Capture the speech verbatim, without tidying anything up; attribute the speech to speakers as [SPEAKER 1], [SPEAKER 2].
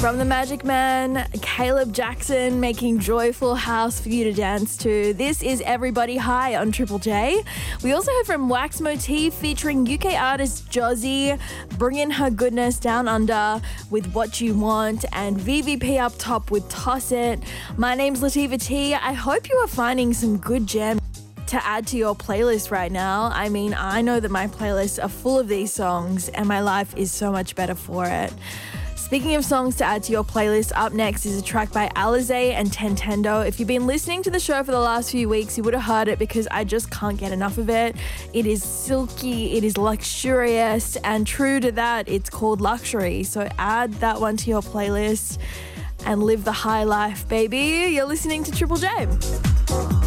[SPEAKER 1] From the Magic Man, Caleb Jackson making Joyful House for you to dance to. This is Everybody High on Triple J. We also heard from Wax Motif featuring U K artist Josie, bringing her goodness down under with What You Want, and V V P up top with Toss It. My name's Latifah T. I hope you are finding some good gems to add to your playlist right now. I mean, I know that my playlists are full of these songs and my life is so much better for it. Speaking of songs to add to your playlist, up next is a track by Alizé and Tentendo. If you've been listening to the show for the last few weeks, you would have heard it because I just can't get enough of it. It is silky, it is luxurious, and true to that, it's called Luxury. So add that one to your playlist and live the high life, baby. You're listening to Triple J.